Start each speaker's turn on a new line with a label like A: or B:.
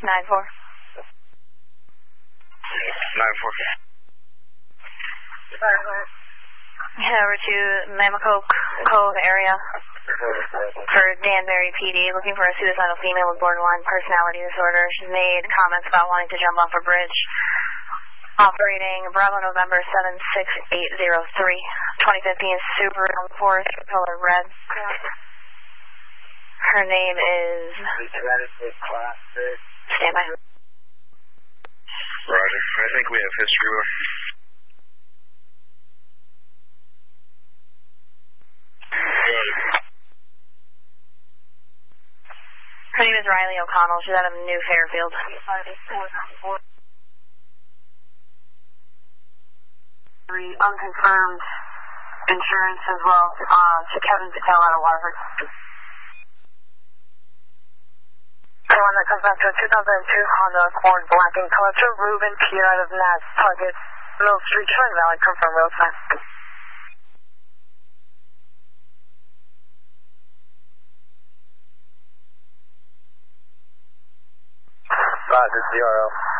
A: 9-4.
B: 9-4.
A: Head over to Mamacoke Cove area for Danbury PD, looking for a suicidal female with borderline personality disorder. She's made comments about wanting to jump off a bridge. Operating Bravo November 76803, 2015 Subaru Forest, color red. Her name is... Stand by.
B: Roger. I think we have history with her.
A: Her name is Riley O'Connell. She's out of New Fairfield. Unconfirmed insurance as well. To Kevin Patel out of Waterford. The one that comes back to a 2002 Honda Accord black in color to Ruben Pierre out of Nass. Target Mill Street, showing valid. Confirm real time.
B: Roger, CRL.